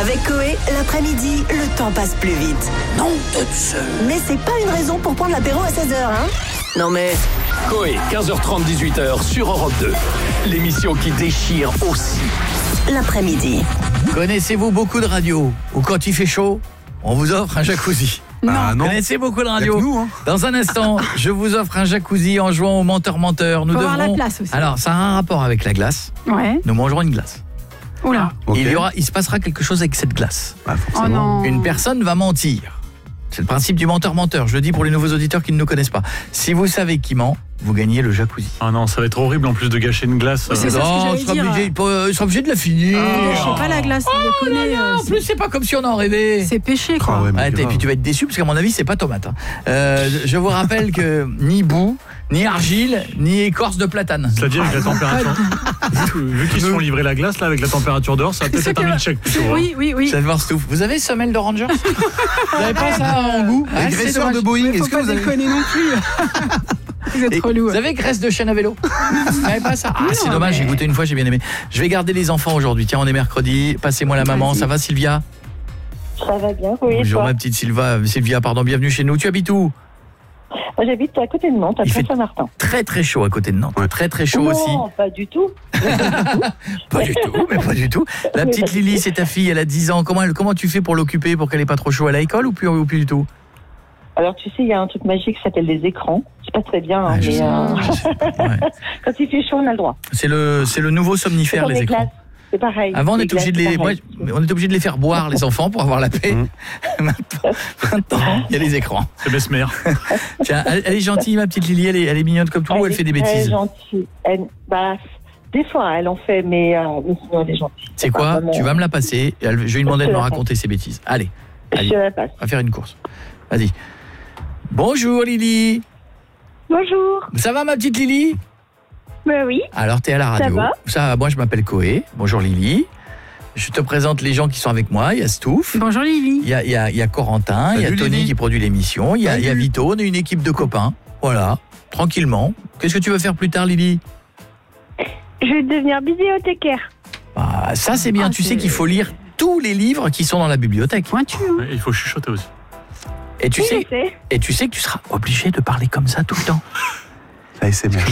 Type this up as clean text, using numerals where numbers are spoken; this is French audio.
Avec Coé, l'après-midi, le temps passe plus vite. Non, de Dieu. Mais c'est pas une raison pour prendre l'apéro à 16h, hein? Non mais... Coé, 15h30, 18h sur Europe 2. L'émission qui déchire aussi. L'après-midi. Connaissez-vous beaucoup de radios où quand il fait chaud, on vous offre un jacuzzi? Non. Connaissez beaucoup de radios. Nous, hein. Dans un instant, je vous offre un jacuzzi en jouant au menteur-menteur. Nous Faut avoir devrons... la place aussi. Alors, ça a un rapport avec la glace. Ouais. Nous mangerons une glace. Oula. Ok. Et il se passera quelque chose avec cette glace. Bah, Oh forcément. non. Une personne va mentir. C'est le principe du menteur-menteur. Je le dis pour les nouveaux auditeurs qui ne nous connaissent pas. Si vous savez qui ment, vous gagnez le jacuzzi. Ah non, ça va être horrible en plus de gâcher une glace. C'est ça ce que Non, j'allais il sera dire. obligé de la finir. Je sais pas la glace, vous déconnez. En plus, c'est pas comme si on en rêvait. C'est péché quoi. Ah ouais, mais Et grave. puis tu vas être déçu parce qu'à mon avis c'est pas tomate. Je vous rappelle que ni boue, ni argile, ni écorce de platane. C'est-à-dire avec la température. Vu qu'ils se font livrer la glace là avec la température dehors, ça va peut-être C'est être un que- milkshake plutôt. hein. Oui. J'adore Stouff. Vous avez semelle de Rangers? Vous avez pas ça en goût? Les c'est graisseurs dommage. de Boeing, Faut est-ce que pas vous avez... déconner non plus. Vous êtes Et relou. vous avez graisse de chêne à vélo? Vous n'avez pas ça? Ah, c'est Non, dommage, mais- j'ai goûté une fois, j'ai bien aimé. Je vais garder les enfants aujourd'hui. Tiens, on est mercredi. Passez-moi la maman. Vas-y. Ça va Sylvia? Ça va bien, oui. Bonjour toi ma petite Sylvia, bienvenue chez nous. Tu habites où? Moi, j'habite à côté de Nantes, à Il fait- Saint-Martin. Très très chaud à côté de Nantes. Ouais. Très très chaud non, aussi. pas du tout. Pas du tout, mais pas du tout. La petite Lily, c'est ta fille, elle a 10 ans. Comment tu fais pour l'occuper pour qu'elle ait pas trop chaud à l'école ou plus du tout? Alors, tu sais, il y a un truc magique qui s'appelle les écrans. C'est pas très bien, hein, Ouais, je mais sais. Ouais. quand il fait chaud, on a le droit. C'est le nouveau C'est somnifère, comme les écrans. glaces, c'est pareil. Avant, on Les était obligé glaces, on était obligé de les faire boire, les enfants, pour avoir la paix. Maintenant, il y a les écrans. C'est Besmer. Tiens, elle est gentille, ma petite Lily, elle est mignonne comme tout, ou elle fait des Elle est bêtises? gentille. Des fois, elle en fait, mais sinon, elle est gentille. C'est quoi? Vraiment. Tu vas me la passer. Je vais lui demander de me raconter ses bêtises. Allez, Je te la passe. on va faire une course. Vas-y. Bonjour Lily. Bonjour. Ça va ma petite Lily? Oui. Alors, t'es à la radio. Ça va Moi, je m'appelle Coé. Bonjour Lily. Je te présente les gens qui sont avec moi. Il y a Stouff. Bonjour Lily. Il y a Corentin. Il y a Salut, Tony Lily. qui produit l'émission. Il y a Vito. On est une équipe de copains. Voilà. Tranquillement. Qu'est-ce que tu veux faire plus tard, Lily? Je vais devenir bibliothécaire. Ah, ça, c'est bien. Ah, Tu sais c'est- qu'il faut lire tous les livres qui sont dans la bibliothèque. Pointu. Hein. Ouais, il faut chuchoter aussi. Et tu sais que tu seras obligé de parler comme ça tout le temps. ASMR.